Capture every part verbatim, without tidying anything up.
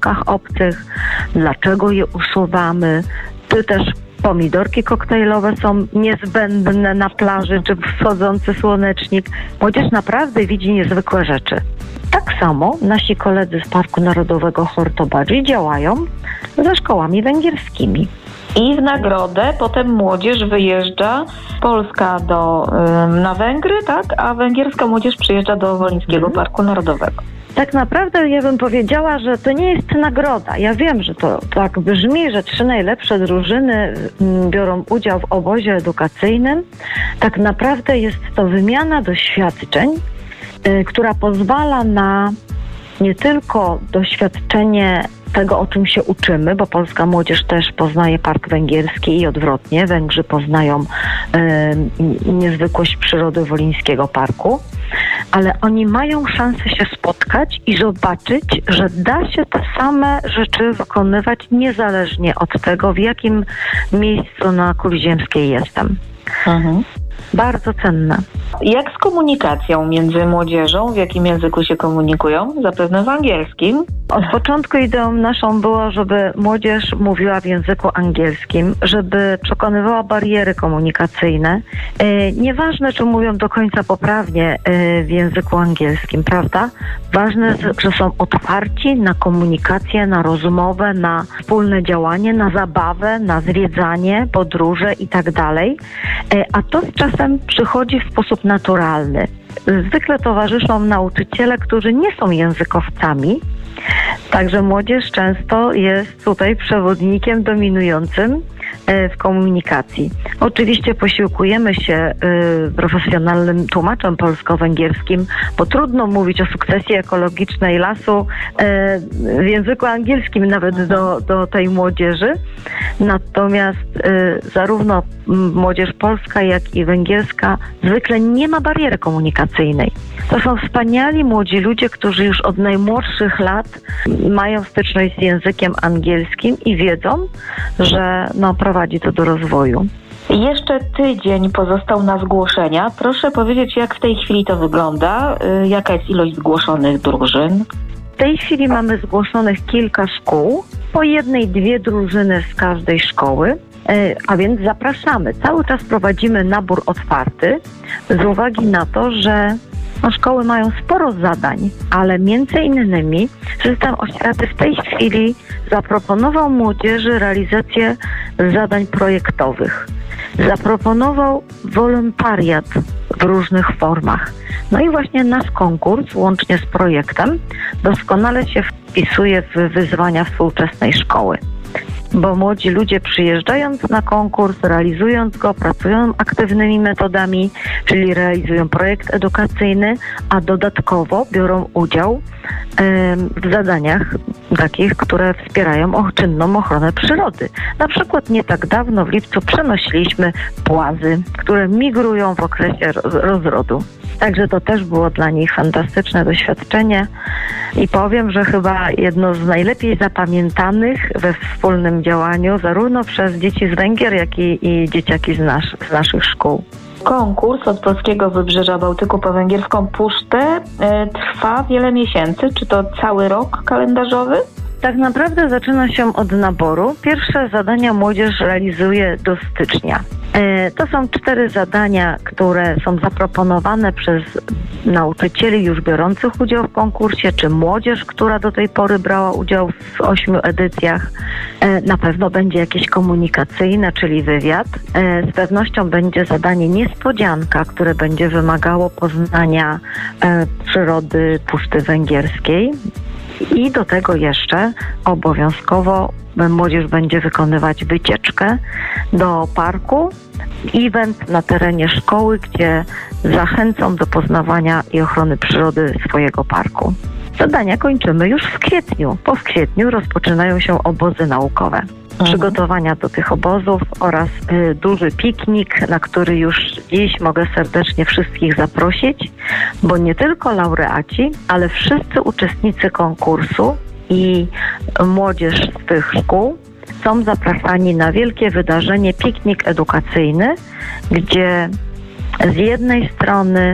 gatunkach obcych, dlaczego je usuwamy, czy też pomidorki koktajlowe są niezbędne na plaży, czy wschodzący słonecznik. Młodzież naprawdę widzi niezwykłe rzeczy. Tak samo nasi koledzy z Parku Narodowego Hortobadzi działają ze szkołami węgierskimi. I w nagrodę potem młodzież wyjeżdża, Polska do, na Węgry, tak? A węgierska młodzież przyjeżdża do Wolińskiego Parku Narodowego. Tak naprawdę ja bym powiedziała, że to nie jest nagroda. Ja wiem, że to tak brzmi, że trzy najlepsze drużyny biorą udział w obozie edukacyjnym. Tak naprawdę jest to wymiana doświadczeń, która pozwala na nie tylko doświadczenie tego, o czym się uczymy, bo polska młodzież też poznaje park węgierski i odwrotnie. Węgrzy poznają y, niezwykłość przyrody Wolińskiego Parku, ale oni mają szansę się spotkać i zobaczyć, że da się te same rzeczy wykonywać niezależnie od tego, w jakim miejscu na kuli ziemskiej jestem. Mhm. Bardzo cenne. Jak z komunikacją między młodzieżą? W jakim języku się komunikują? Zapewne w angielskim. Od początku ideą naszą było, żeby młodzież mówiła w języku angielskim, żeby przekonywała bariery komunikacyjne. Yy, nieważne, czy mówią do końca poprawnie yy, w języku angielskim, prawda? Ważne, że są otwarci na komunikację, na rozmowę, na wspólne działanie, na zabawę, na zwiedzanie, podróże i tak dalej. Yy, a to z czasem przychodzi w sposób naturalny. Zwykle towarzyszą nauczyciele, którzy nie są językowcami, także młodzież często jest tutaj przewodnikiem dominującym w komunikacji. Oczywiście posiłkujemy się profesjonalnym tłumaczem polsko-węgierskim, bo trudno mówić o sukcesji ekologicznej lasu w języku angielskim nawet do, do tej młodzieży. Natomiast zarówno młodzież polska, jak i węgierska zwykle nie ma bariery komunikacyjnej. To są wspaniali młodzi ludzie, którzy już od najmłodszych lat mają styczność z językiem angielskim i wiedzą, że no, prowadzi to do rozwoju. Jeszcze tydzień pozostał na zgłoszenia. Proszę powiedzieć, jak w tej chwili to wygląda? Jaka jest ilość zgłoszonych drużyn? W tej chwili mamy zgłoszonych kilka szkół, po jednej, dwie drużyny z każdej szkoły, a więc zapraszamy. Cały czas prowadzimy nabór otwarty z uwagi na to, że no, szkoły mają sporo zadań, ale między innymi system oświaty w tej chwili zaproponował młodzieży realizację zadań projektowych. Zaproponował wolontariat w różnych formach. No i właśnie nasz konkurs, łącznie z projektem, doskonale się wpisuje w wyzwania współczesnej szkoły. Bo młodzi ludzie przyjeżdżając na konkurs, realizując go, pracują aktywnymi metodami, czyli realizują projekt edukacyjny, a dodatkowo biorą udział w zadaniach takich, które wspierają czynną ochronę przyrody. Na przykład nie tak dawno w lipcu przenosiliśmy płazy, które migrują w okresie rozrodu. Także to też było dla nich fantastyczne doświadczenie i powiem, że chyba jedno z najlepiej zapamiętanych we wspólnym działaniu zarówno przez dzieci z Węgier, jak i, i dzieciaki z, nasz, z naszych szkół. Konkurs od Polskiego Wybrzeża Bałtyku po węgierską pusztę e, trwa wiele miesięcy. Czy to cały rok kalendarzowy? Tak naprawdę zaczyna się od naboru. Pierwsze zadania młodzież realizuje do stycznia. To są cztery zadania, które są zaproponowane przez nauczycieli już biorących udział w konkursie, czy młodzież, która do tej pory brała udział w ośmiu edycjach. Na pewno będzie jakieś komunikacyjne, czyli wywiad. Z pewnością będzie zadanie niespodzianka, które będzie wymagało poznania przyrody Puszczy Węgierskiej. I do tego jeszcze obowiązkowo młodzież będzie wykonywać wycieczkę do parku, event na terenie szkoły, gdzie zachęcą do poznawania i ochrony przyrody swojego parku. Zadania kończymy już w kwietniu. Po w kwietniu rozpoczynają się obozy naukowe. Przygotowania do tych obozów oraz y, duży piknik, na który już dziś mogę serdecznie wszystkich zaprosić, bo nie tylko laureaci, ale wszyscy uczestnicy konkursu i młodzież z tych szkół są zapraszani na wielkie wydarzenie piknik edukacyjny, gdzie z jednej strony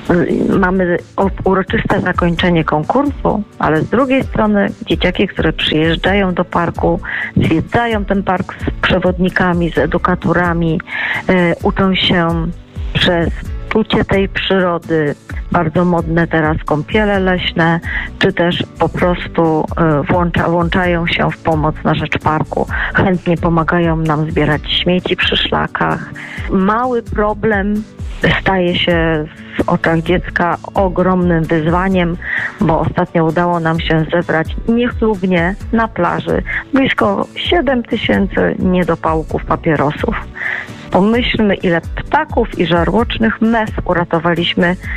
mamy uroczyste zakończenie konkursu, ale z drugiej strony dzieciaki, które przyjeżdżają do parku, zwiedzają ten park z przewodnikami, z edukatorami, e, uczą się przez czucie tej przyrody, bardzo modne teraz kąpiele leśne, czy też po prostu włącza, włączają się w pomoc na rzecz parku. Chętnie pomagają nam zbierać śmieci przy szlakach. Mały problem staje się w oczach dziecka ogromnym wyzwaniem, bo ostatnio udało nam się zebrać niechlubnie na plaży blisko siedem tysięcy niedopałków papierosów. Pomyślmy, ile ptaków i żarłocznych mew uratowaliśmy yy,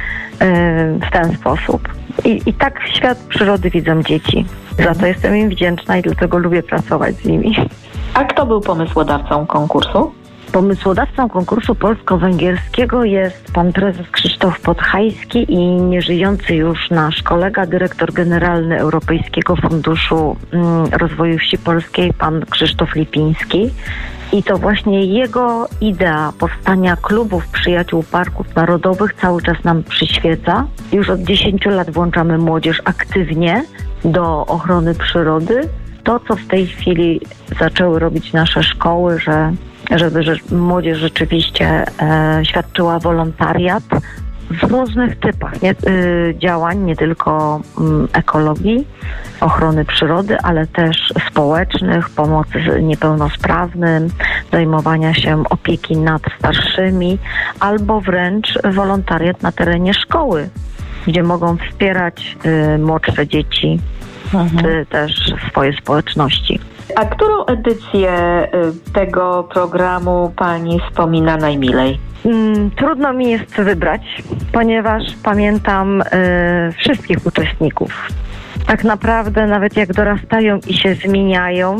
w ten sposób. I, I tak świat przyrody widzą dzieci. Za to jestem im wdzięczna i dlatego lubię pracować z nimi. A kto był pomysłodawcą konkursu? Pomysłodawcą konkursu polsko-węgierskiego jest pan prezes Krzysztof Podhajski i nieżyjący już nasz kolega, dyrektor generalny Europejskiego Funduszu Rozwoju Wsi Polskiej, pan Krzysztof Lipiński. I to właśnie jego idea powstania klubów przyjaciół parków narodowych cały czas nam przyświeca. Już od dziesięciu lat włączamy młodzież aktywnie do ochrony przyrody. To, co w tej chwili zaczęły robić nasze szkoły, że żeby że młodzież rzeczywiście e, świadczyła wolontariat w różnych typach nie, y, działań, nie tylko y, ekologii, ochrony przyrody, ale też społecznych, pomocy niepełnosprawnym, zajmowania się opieki nad starszymi, albo wręcz wolontariat na terenie szkoły, gdzie mogą wspierać y, młodsze dzieci, mhm. czy też swoje społeczności. A którą edycję y, tego programu pani wspomina najmilej? Trudno mi jest wybrać, ponieważ pamiętam y, wszystkich uczestników. Tak naprawdę nawet jak dorastają i się zmieniają,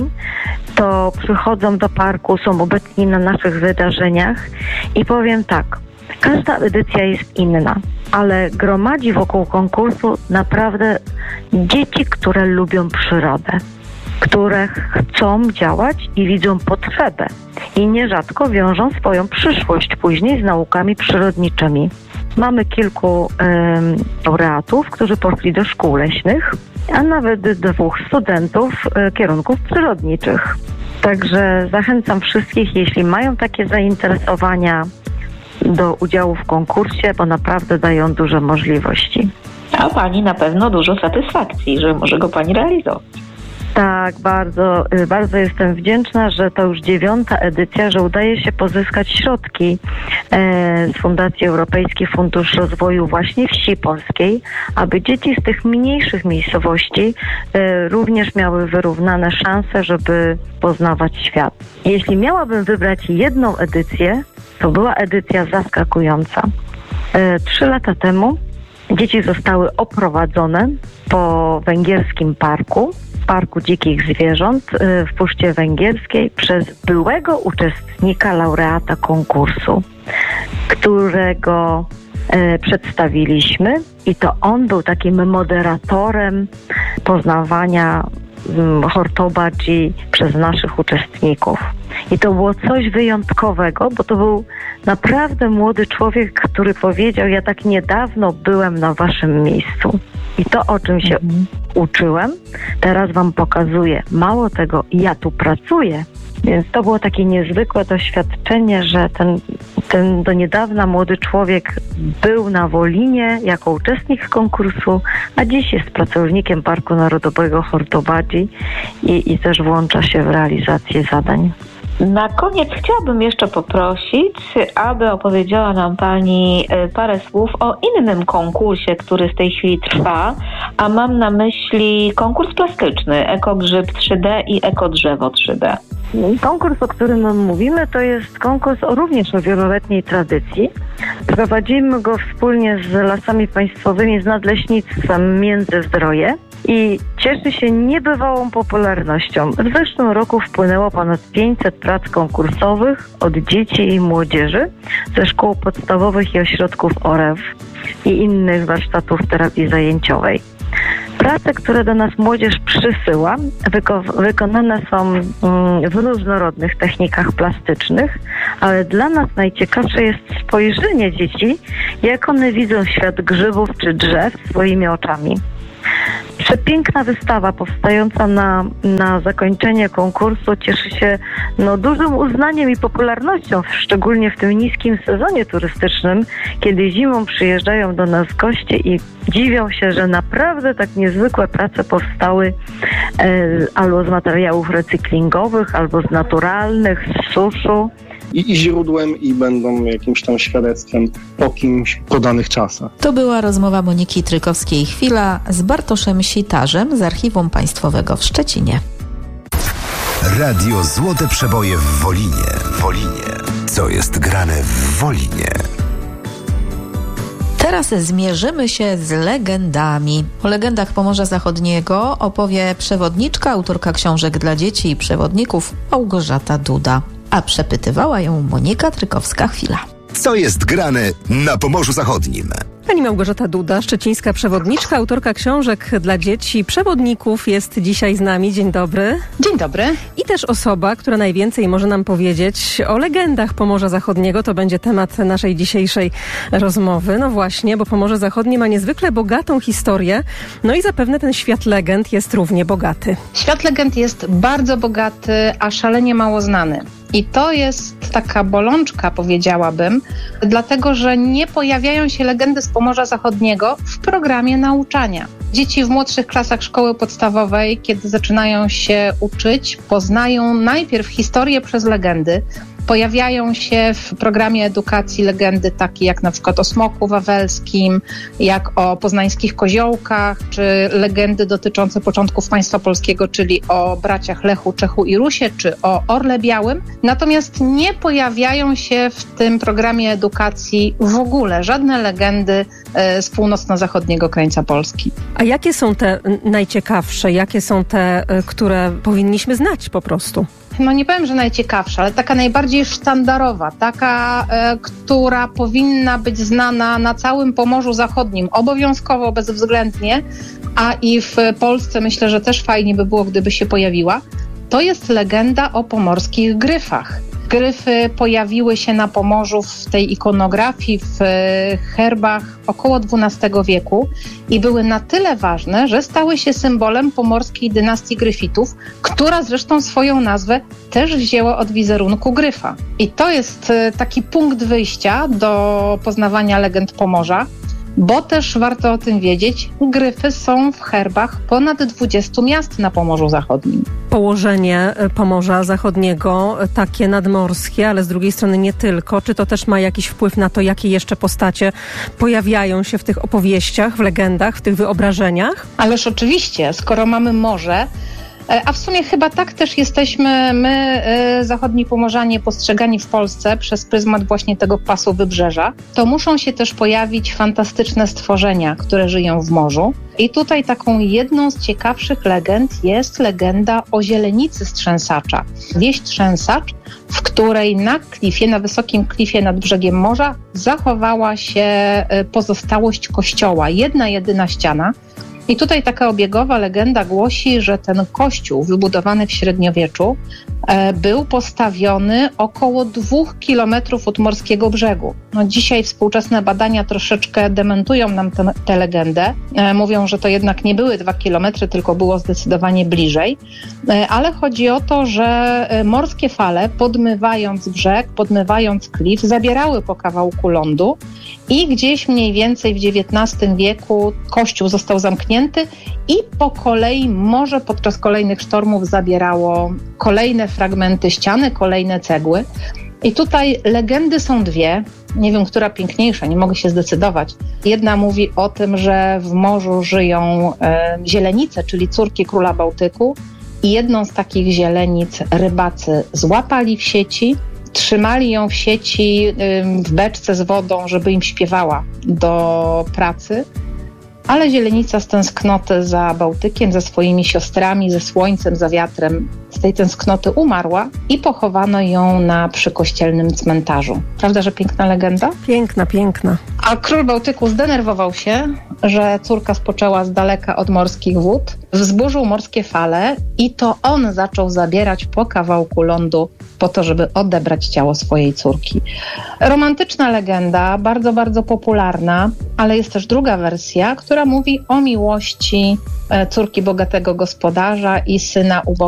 to przychodzą do parku, są obecni na naszych wydarzeniach i powiem tak, każda edycja jest inna, ale gromadzi wokół konkursu naprawdę dzieci, które lubią przyrodę, które chcą działać i widzą potrzebę i nierzadko wiążą swoją przyszłość później z naukami przyrodniczymi. Mamy kilku um, laureatów, którzy poszli do szkół leśnych, a nawet dwóch studentów um, kierunków przyrodniczych. Także zachęcam wszystkich, jeśli mają takie zainteresowania, do udziału w konkursie, bo naprawdę dają duże możliwości. A pani na pewno dużo satysfakcji, że może go pani realizować. Tak, bardzo, bardzo jestem wdzięczna, że to już dziewiąta edycja, że udaje się pozyskać środki e, z Fundacji Europejski Fundusz Rozwoju właśnie Wsi Polskiej, aby dzieci z tych mniejszych miejscowości e, również miały wyrównane szanse, żeby poznawać świat. Jeśli miałabym wybrać jedną edycję, to była edycja zaskakująca. E, trzy lata temu dzieci zostały oprowadzone po węgierskim parku, Parku Dzikich Zwierząt w Puszczy Węgierskiej przez byłego uczestnika, laureata konkursu, którego e, przedstawiliśmy i to on był takim moderatorem poznawania m, Hortobadzi przez naszych uczestników. I to było coś wyjątkowego, bo to był naprawdę młody człowiek, który powiedział: ja tak niedawno byłem na waszym miejscu. I to, o czym się mhm. uczyłem, teraz wam pokazuję. Mało tego, ja tu pracuję. Więc to było takie niezwykłe doświadczenie, że ten, ten do niedawna młody człowiek był na Wolinie jako uczestnik konkursu, a dziś jest pracownikiem Parku Narodowego Hortobadzi i, i też włącza się w realizację zadań. Na koniec chciałabym jeszcze poprosić, aby opowiedziała nam pani parę słów o innym konkursie, który w tej chwili trwa, a mam na myśli konkurs plastyczny Ekogrzyb trzy D i Ekodrzewo trzy D. Konkurs, o którym mówimy, to jest konkurs o również o wieloletniej tradycji. Prowadzimy go wspólnie z Lasami Państwowymi, z Nadleśnictwem Międzyzdroje i cieszy się niebywałą popularnością. W zeszłym roku wpłynęło ponad pięćset prac konkursowych od dzieci i młodzieży ze szkół podstawowych i ośrodków O R E W i innych warsztatów terapii zajęciowej. Prace, które do nas młodzież przysyła, wyko- wykonane są mm, w różnorodnych technikach plastycznych, ale dla nas najciekawsze jest spojrzenie dzieci, jak one widzą świat grzybów czy drzew swoimi oczami. Przepiękna wystawa powstająca na, na zakończenie konkursu cieszy się no, dużym uznaniem i popularnością, szczególnie w tym niskim sezonie turystycznym, kiedy zimą przyjeżdżają do nas goście i dziwią się, że naprawdę tak niezwykłe prace powstały e, albo z materiałów recyklingowych, albo z naturalnych, z suszu. I, i źródłem, i będą jakimś tam świadectwem o kimś po danych czasach. To była rozmowa Moniki Trykowskiej-Chwila z Bartoszem Sitarzem z Archiwum Państwowego w Szczecinie. Radio Złote Przeboje w Wolinie. Wolinie. Co jest grane w Wolinie? Teraz zmierzymy się z legendami. O legendach Pomorza Zachodniego opowie przewodniczka, autorka książek dla dzieci i przewodników Małgorzata Duda. A przepytywała ją Monika Trykowska-Chwila. Co jest grane na Pomorzu Zachodnim? Pani Małgorzata Duda, szczecińska przewodniczka, autorka książek dla dzieci, przewodników, jest dzisiaj z nami. Dzień dobry. Dzień dobry. I też osoba, która najwięcej może nam powiedzieć o legendach Pomorza Zachodniego. To będzie temat naszej dzisiejszej rozmowy. No właśnie, bo Pomorze Zachodnie ma niezwykle bogatą historię. No i zapewne ten świat legend jest równie bogaty. Świat legend jest bardzo bogaty, a szalenie mało znany. I to jest taka bolączka, powiedziałabym, dlatego że nie pojawiają się legendy z Pomorza Zachodniego w programie nauczania. Dzieci w młodszych klasach szkoły podstawowej, kiedy zaczynają się uczyć, poznają najpierw historię przez legendy. Pojawiają się w programie edukacji legendy takie jak na przykład o Smoku Wawelskim, jak o poznańskich koziołkach, czy legendy dotyczące początków państwa polskiego, czyli o braciach Lechu, Czechu i Rusie, czy o Orle Białym. Natomiast nie pojawiają się w tym programie edukacji w ogóle żadne legendy z północno-zachodniego krańca Polski. A jakie są te najciekawsze? Jakie są te, które powinniśmy znać po prostu? No nie powiem, że najciekawsza, ale taka najbardziej sztandarowa, taka, e, która powinna być znana na całym Pomorzu Zachodnim, obowiązkowo, bezwzględnie, a i w Polsce myślę, że też fajnie by było, gdyby się pojawiła, to jest legenda o pomorskich gryfach. Gryfy pojawiły się na Pomorzu w tej ikonografii, w herbach około dwunastego wieku i były na tyle ważne, że stały się symbolem pomorskiej dynastii gryfitów, która zresztą swoją nazwę też wzięła od wizerunku gryfa. I to jest taki punkt wyjścia do poznawania legend Pomorza, bo też warto o tym wiedzieć, gryfy są w herbach ponad dwudziestu miast na Pomorzu Zachodnim. Położenie Pomorza Zachodniego, takie nadmorskie, ale z drugiej strony nie tylko. Czy to też ma jakiś wpływ na to, jakie jeszcze postacie pojawiają się w tych opowieściach, w legendach, w tych wyobrażeniach? Ależ oczywiście, skoro mamy morze, a w sumie chyba tak też jesteśmy my, zachodni Pomorzanie, postrzegani w Polsce przez pryzmat właśnie tego pasu wybrzeża, to muszą się też pojawić fantastyczne stworzenia, które żyją w morzu. I tutaj taką jedną z ciekawszych legend jest legenda o zielenicy z Trzęsacza. Wieś Trzęsacz, w której na klifie, na wysokim klifie nad brzegiem morza zachowała się pozostałość kościoła, jedna jedyna ściana. I tutaj taka obiegowa legenda głosi, że ten kościół wybudowany w średniowieczu e, był postawiony około dwóch kilometrów od morskiego brzegu. No, dzisiaj współczesne badania troszeczkę dementują nam tę legendę. E, mówią, że to jednak nie były dwa kilometry, tylko było zdecydowanie bliżej. E, ale chodzi o to, że morskie fale, podmywając brzeg, podmywając klif, zabierały po kawałku lądu i gdzieś mniej więcej w dziewiętnastym wieku kościół został zamknięty i po kolei morze podczas kolejnych sztormów zabierało kolejne fragmenty ściany, kolejne cegły. I tutaj legendy są dwie. Nie wiem, która piękniejsza, nie mogę się zdecydować. Jedna mówi o tym, że w morzu żyją e, zielenice, czyli córki króla Bałtyku. I jedną z takich zielenic rybacy złapali w sieci, trzymali ją w sieci w beczce z wodą, żeby im śpiewała do pracy. ale Zielenica z tęsknoty za Bałtykiem, za swoimi siostrami, ze słońcem, za wiatrem, z tej tęsknoty umarła i pochowano ją na przykościelnym cmentarzu. Prawda, że piękna legenda? Piękna, piękna. A król Bałtyku zdenerwował się, że córka spoczęła z daleka od morskich wód, wzburzył morskie fale i to on zaczął zabierać po kawałku lądu po to, żeby odebrać ciało swojej córki. Romantyczna legenda, bardzo, bardzo popularna, ale jest też druga wersja, która mówi o miłości córki bogatego gospodarza i syna ubogego